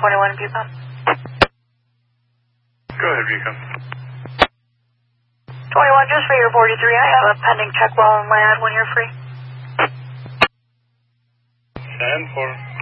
21 Bucom. Go ahead, Bucom. 21, just for your 43, I have a pending check while in lab when you're free. 10-4.